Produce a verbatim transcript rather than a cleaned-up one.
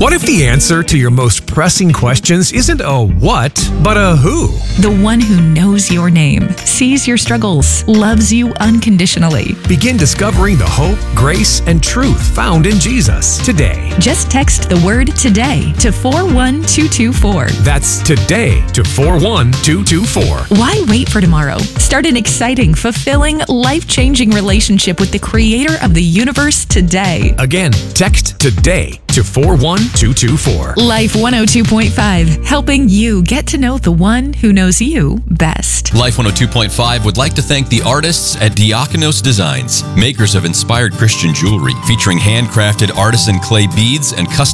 What if the answer to your most pressing questions isn't a what, but a who? The one who knows your name, sees your struggles, loves you unconditionally. Begin discovering the hope, grace, and truth found in Jesus today. Just text the word today to four one two two four. That's today to four one two two four. Why wait for tomorrow? Start an exciting, fulfilling, life-changing relationship with the creator of the universe today. Again, text today to four one two two four. Life one oh two point five, helping you get to know the one who knows you best. Life one oh two point five would like to thank the artists at Diakonos Designs, makers of inspired Christian jewelry featuring handcrafted artisan clay beads and custom